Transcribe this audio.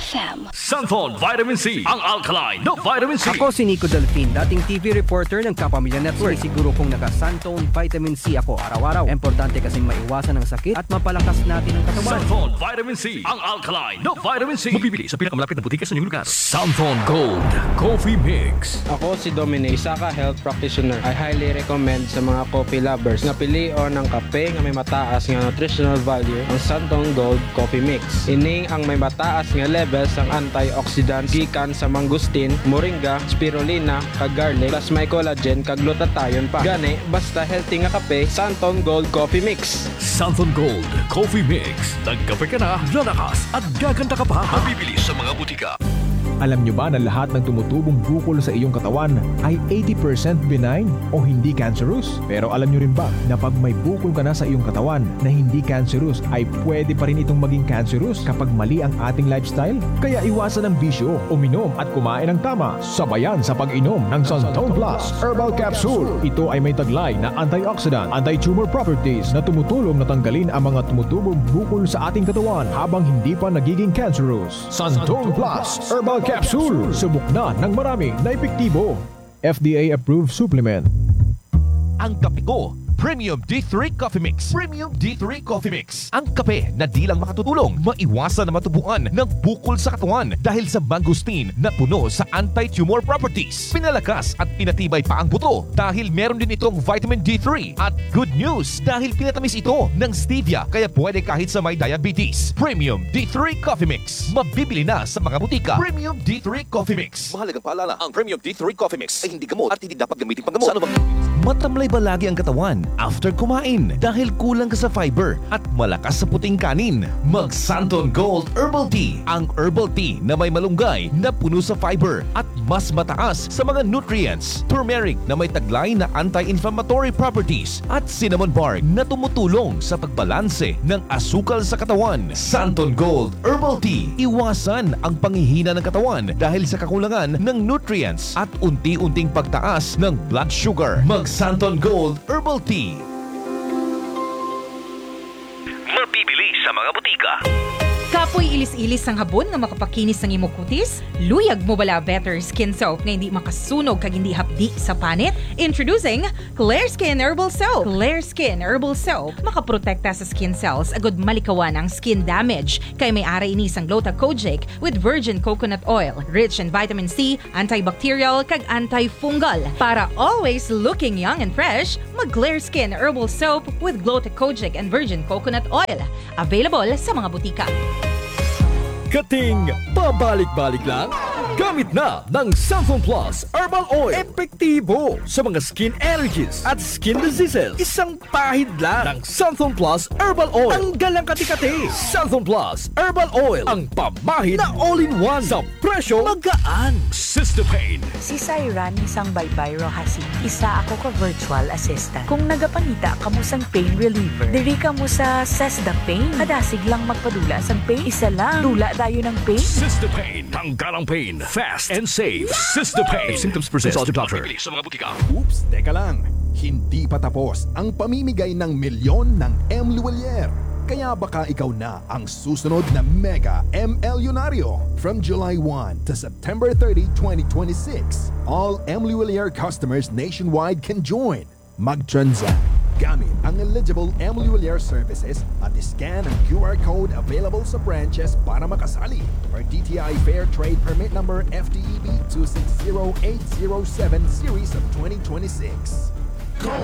FM. Santon Vitamin C, ang alkaline na vitamin C. Ako si Nico Delfin, dating TV reporter ng Kapamilya Network. Siguro kung naka-Santon Vitamin C ako araw-araw. Importante kasing maiwasan ang sakit at mapalakas natin ang katawan. Santon Vitamin C, ang alkaline na vitamin C. Mabibili sa pinakamalapit na butika sa inyong lugar. Santon Gold Coffee Mix. Ako si Dominic, isa ka health practitioner. I highly recommend sa mga coffee lovers na pilion ng kape nga may mataas nga nutritional value ang Santon Gold Coffee Mix. Ining ang may mataas nga levels ang antioxidants gikan sa mangustin, moringa, spirulina, kag garlic, plus may collagen kag glutathione pa. Gani basta healthy nga kape, Santon Gold Coffee Mix. Santon Gold Coffee Mix. Nagkape ka na, lalakas at gaganda ka pa. Mabibili sa mga butika. Alam nyo ba na lahat ng tumutubong bukol sa iyong katawan ay 80% benign o hindi cancerous? Pero alam nyo rin ba na pag may bukol ka na sa iyong katawan na hindi cancerous ay pwede pa rin itong maging cancerous kapag mali ang ating lifestyle? Kaya iwasan ang bisyo, uminom at kumain ng tama. Sabayan sa pag-inom ng Santon Plus Herbal Capsule. Ito ay may taglay na antioxidant, anti-tumor properties na tumutulong na tanggalin ang mga tumutubong bukol sa ating katawan habang hindi pa nagiging cancerous. Santon Plus Herbal Capsule. Subok na ng marami na epektibo. FDA-approved supplement. Ang kape ko, Premium D3 Coffee Mix. Premium D3 Coffee Mix. Ang kape na di lang makatutulong, maiwasan na matubuan ng bukol sa katawan dahil sa mangustin na puno sa anti-tumor properties. Pinalakas at pinatibay pa ang buto dahil meron din itong vitamin D3. At good news dahil pinatamis ito ng stevia kaya pwede kahit sa may diabetes. Premium D3 Coffee Mix. Mabibili na sa mga butika. Premium D3 Coffee Mix. Mahalagang paalala, ang Premium D3 Coffee Mix ay hindi gamot at hindi dapat gamitin panggamot. Sa anumang Matamlay ba lagi ang katawan after kumain dahil kulang ka sa fiber at malakas sa puting kanin? Mag Santon Gold Herbal Tea. Ang herbal tea na may malunggay na puno sa fiber at mas mataas sa mga nutrients. Turmeric na may taglay na anti-inflammatory properties at cinnamon bark na tumutulong sa pagbalanse ng asukal sa katawan. Santon Gold Herbal Tea. Iwasan ang panghihina ng katawan dahil sa kakulangan ng nutrients at unti-unting pagtaas ng blood sugar. Mag Santon Gold Herbal Tea. Mabibili sa mga butika. Kapoy ilis-ilis ang habon nga makapakinis ng imong kutis? Luyag mo bala Better Skin Soap nga hindi makasunog kag hindi hapdi sa panit? Introducing Clear Skin Herbal Soap. Clear Skin Herbal Soap makaprotekta sa skin cells agud malikawan ang skin damage kay may ara ini sang Glota Kojic with virgin coconut oil, rich in vitamin C, antibacterial kag antifungal. Para always looking young and fresh, mag Clear Skin Herbal Soap with Glota Kojic and virgin coconut oil. Available sa mga butika. Kating pabalik-balik lang? Gamit na ng Santon Plus Herbal Oil. Epektibo sa mga skin allergies at skin diseases. Isang pahid lang ng Santon Plus Herbal Oil. Tanggal ang kati-kati. Santon Plus Herbal Oil. Ang pamahid na all-in-one sa presyo magaan. Sistopain. Si Syran, isang baybay Rohasin. Isa ako ka virtual assistant. Kung nagapangita ka mo sang pain reliever, diri ka mo sa Sesda Pain. Kadasig lang magpadula sang pain. Isa lang. Dula dayo ng pain. Sistopain. Tanggal ang pain. Fast and safe. Sistopain. If symptoms persist, consult your doctor. Mabibili sa mga butika. Oops, teka lang. Hindi pa tapos ang pamimigay ng milyon ng M. Luwalier. Kaya baka ikaw na ang susunod na Mega MLyonaryo. From July 1 to September 30, 2026, all M. Luwalier customers nationwide can join. Mag-transact gamit ang eligible M. Luwalier services at scan ang QR code available sa branches para makasali. For DTI Fair Trade Permit Number FTEB 260807 Series of 2026.